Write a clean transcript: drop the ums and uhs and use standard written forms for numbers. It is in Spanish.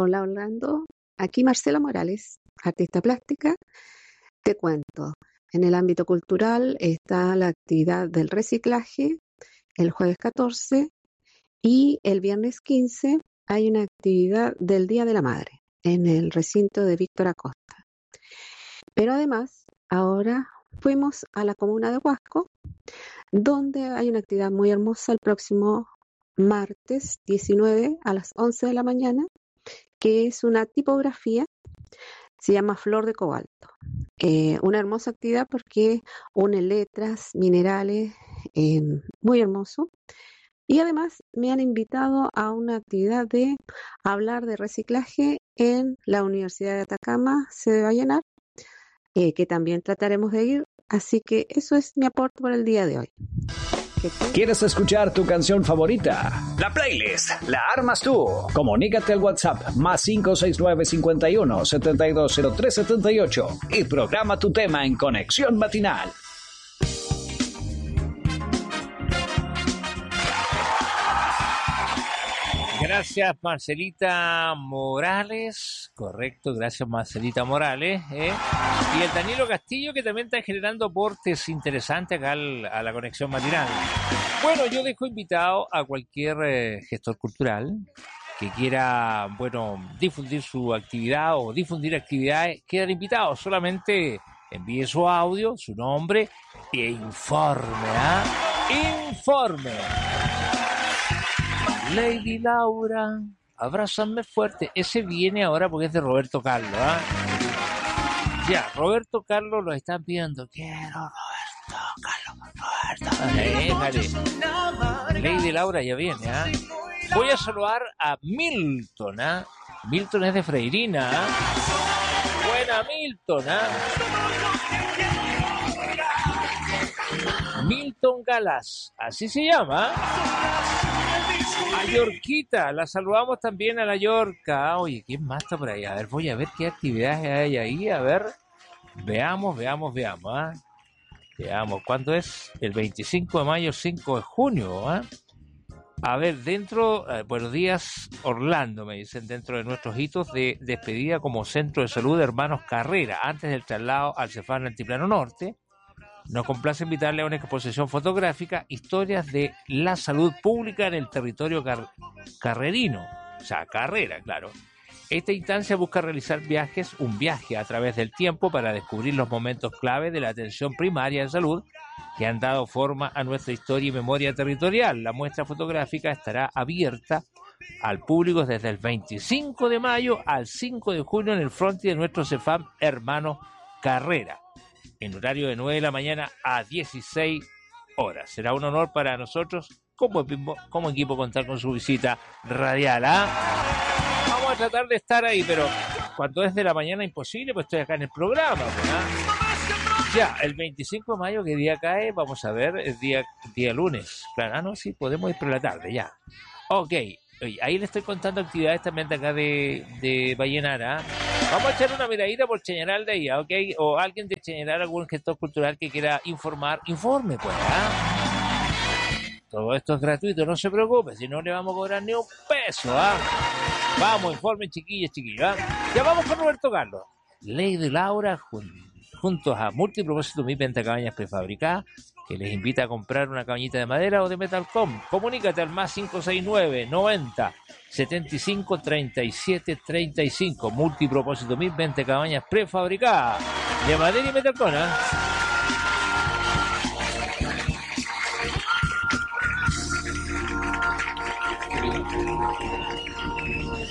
Hola Orlando, aquí Marcela Morales, artista plástica. Te cuento, en el ámbito cultural está la actividad del reciclaje el jueves 14 y el viernes 15 hay una actividad del Día de la Madre en el recinto de Víctor Acosta. Pero además, ahora fuimos a la comuna de Huasco, donde hay una actividad muy hermosa el próximo martes 19 a las 11 de la mañana, que es una tipografía, se llama Flor de Cobalto. Una hermosa actividad porque une letras, minerales, muy hermoso. Y además me han invitado a una actividad de hablar de reciclaje en la Universidad de Atacama, sede Vallenar, que también trataremos de ir. Así que eso es mi aporte por el día de hoy. ¿Quieres escuchar tu canción favorita? La playlist la armas tú. Comunícate al WhatsApp más 569 51 7203 78 y programa tu tema en Conexión Matinal. Gracias, Marcelita Morales. Correcto, gracias, Marcelita Morales. Y el Danilo Castillo, que también está generando aportes interesantes acá a la Conexión Matinal. Bueno, yo dejo invitado a cualquier gestor cultural que quiera, difundir su actividad o difundir actividades. Quedan invitados, solamente envíe su audio, su nombre e informe, Informe. Lady Laura, abrázame fuerte. Ese viene ahora porque es de Roberto Carlos, Ya, Roberto Carlos lo están pidiendo. Quiero Roberto Carlos. Lady Laura ya viene, Voy a saludar a Milton, Milton es de Freirina, Buena Milton, Milton Galas, así se llama. A Yorquita, la saludamos también a la Yorca. Oye, ¿quién más está por ahí? A ver, voy a ver qué actividades hay ahí. A ver, veamos. Veamos, ¿cuándo es? El 25 de mayo, 5 de junio, A ver, buenos días, Orlando, me dicen, dentro de nuestros hitos de despedida como Centro de Salud de Hermanos Carrera, antes del traslado al Cefam Altiplano Norte, nos complace invitarle a una exposición fotográfica, historias de la salud pública en el territorio carrerino, o sea, Carrera, claro. Esta instancia busca realizar un viaje a través del tiempo para descubrir los momentos clave de la atención primaria en salud que han dado forma a nuestra historia y memoria territorial. La muestra fotográfica estará abierta al público desde el 25 de mayo al 5 de junio en el frontis de nuestro Cefam Hermanos Carrera, en horario de 9 de la mañana a 16 horas. Será un honor para nosotros como equipo contar con su visita radial. Vamos a tratar de estar ahí, pero cuando es de la mañana imposible, pues estoy acá en el programa. Ya, el 25 de mayo, ¿qué día cae? Vamos a ver, es día lunes. Claro, sí, podemos ir por la tarde, ya. Ok, ahí le estoy contando actividades también de acá de Vallenar, Vamos a echar una miradita por Cheñaral de ahí, ¿ok? O alguien de Cheñaral, algún gestor cultural que quiera informe, pues, Todo esto es gratuito, no se preocupe, si no le vamos a cobrar ni un peso, Vamos, informen, chiquillos. Ya vamos con Roberto Carlos. Lady Laura, juntos a Multipropósito Mi Venta Cabañas Prefabricadas, que les invita a comprar una cabañita de madera o de metalcom. Comunícate al más 569 90 75 37 35. Multipropósito Mi Venta Cabañas Prefabricadas de madera y metalcom,